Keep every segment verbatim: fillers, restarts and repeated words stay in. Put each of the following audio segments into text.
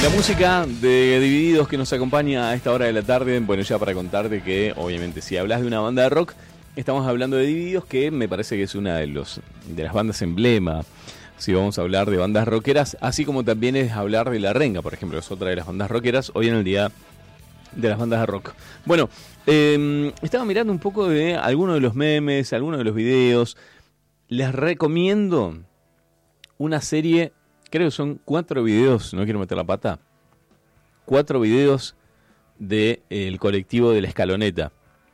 La música de Divididos que nos acompaña a esta hora de la tarde, bueno, ya para contarte que, obviamente, si hablas de una banda de rock, estamos hablando de Divididos, que me parece que es una de los de las bandas emblema. Si vamos a hablar de bandas rockeras, así como también es hablar de La Renga, por ejemplo, es otra de las bandas rockeras, hoy en el día de las bandas de rock. Bueno, eh, estaba mirando un poco de algunos de los memes, algunos de los videos. Les recomiendo una serie, creo que son cuatro videos, no quiero meter la pata, cuatro videos del de, colectivo de La Escaloneta,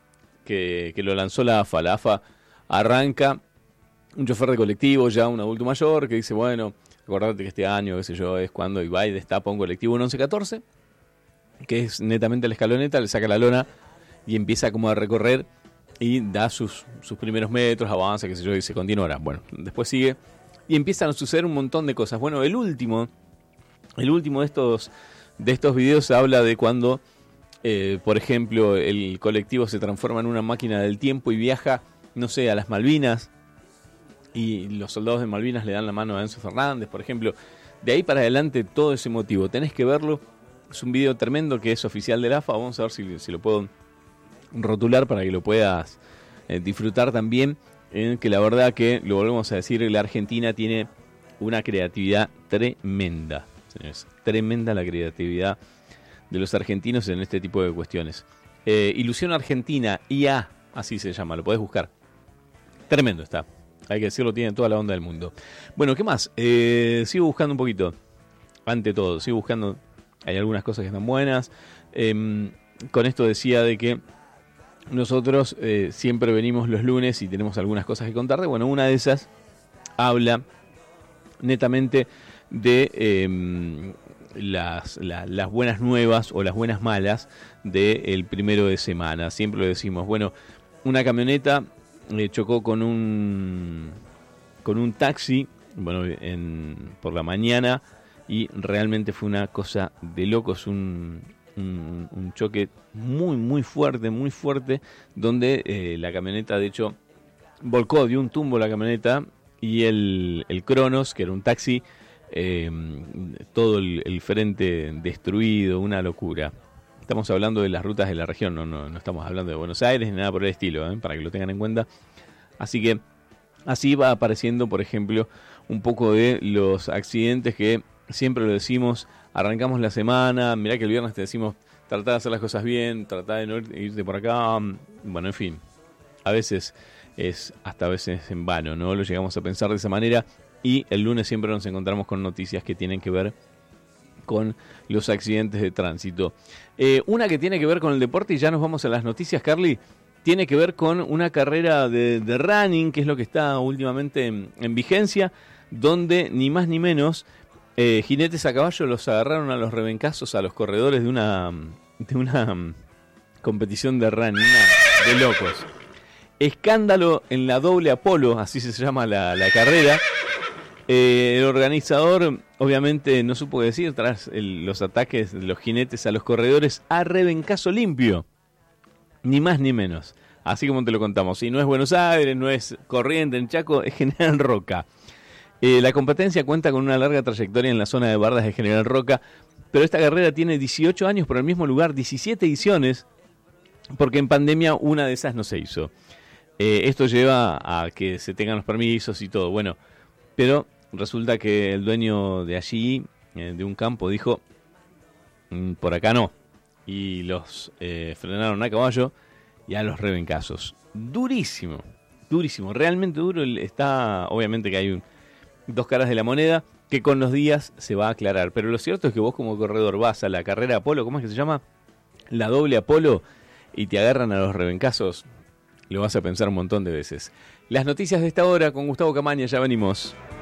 que, que lo lanzó la A F A. La A F A arranca un chofer de colectivo, ya un adulto mayor, que dice, bueno, acordate que este año, qué sé yo, es cuando, y va y destapa un colectivo en once catorce, que es netamente La Escaloneta, le saca la lona y empieza como a recorrer y da sus, sus primeros metros, avanza, qué sé yo, y se continuará. Bueno, después sigue y empiezan a suceder un montón de cosas. Bueno, el último, el último de estos, de estos videos habla de cuando, eh, por ejemplo, el colectivo se transforma en una máquina del tiempo y viaja, no sé, a las Malvinas, y los soldados de Malvinas le dan la mano a Enzo Fernández, por ejemplo. De ahí para adelante todo ese motivo, tenés que verlo. Es un video tremendo que es oficial de la A F A. Vamos a ver si, si lo puedo rotular para que lo puedas eh, disfrutar también. Eh, que la verdad que, lo volvemos a decir, la Argentina tiene una creatividad tremenda, señores. Tremenda la creatividad de los argentinos en este tipo de cuestiones. Eh, Ilusión Argentina, I A, así se llama, lo podés buscar. Tremendo está. Hay que decirlo, tiene toda la onda del mundo. Bueno, ¿qué más? Eh, sigo buscando un poquito. Ante todo, sigo buscando. Hay algunas cosas que están buenas. Eh, con esto decía de que nosotros eh, siempre venimos los lunes y tenemos algunas cosas que contarte. Bueno, una de esas habla netamente de eh, las, la, las buenas nuevas o las buenas malas del primero de semana. Siempre lo decimos. Bueno, una camioneta eh, chocó con un con un taxi, bueno, en, por la mañana, y realmente fue una cosa de locos, un, un, un choque muy, muy fuerte, muy fuerte, donde eh, la camioneta, de hecho, volcó, dio un tumbo la camioneta, y el, el Cronos, que era un taxi, eh, todo el, el frente destruido, una locura. Estamos hablando de las rutas de la región, no, no, no estamos hablando de Buenos Aires ni nada por el estilo, ¿eh? Para que lo tengan en cuenta. Así que así va apareciendo, por ejemplo, un poco de los accidentes que siempre lo decimos, arrancamos la semana, mirá que el viernes te decimos, tratá de hacer las cosas bien, tratá de no irte por acá, bueno, en fin, a veces es hasta a veces en vano, ¿no? Lo llegamos a pensar de esa manera, y el lunes siempre nos encontramos con noticias que tienen que ver con los accidentes de tránsito. Eh, una que tiene que ver con el deporte, y ya nos vamos a las noticias, Carly, tiene que ver con una carrera de, de running, que es lo que está últimamente en, en vigencia, donde ni más ni menos eh, jinetes a caballo los agarraron a los rebencazos a los corredores de una, de una um, competición de running, una de locos. Escándalo en la doble Apolo, así se llama la, la carrera. Eh, el organizador obviamente no supo decir tras el, los ataques de los jinetes a los corredores a rebencazo limpio, ni más ni menos, así como te lo contamos. Y no es Buenos Aires, no es Corrientes, en Chaco, es General Roca. Eh, la competencia cuenta con una larga trayectoria en la zona de bardas de General Roca, pero esta carrera tiene dieciocho años por el mismo lugar, diecisiete ediciones, porque en pandemia una de esas no se hizo. Eh, esto lleva a que se tengan los permisos y todo, bueno, pero resulta que el dueño de allí, eh, de un campo, dijo, por acá no. Y los eh, frenaron a caballo y a los rebencazos. Durísimo, durísimo, realmente duro. Está, obviamente que hay un, dos caras de la moneda que con los días se va a aclarar. Pero lo cierto es que vos como corredor vas a la carrera Apolo, ¿cómo es que se llama? La doble Apolo, y te agarran a los rebencazos, lo vas a pensar un montón de veces. Las noticias de esta hora con Gustavo Camaña, ya venimos.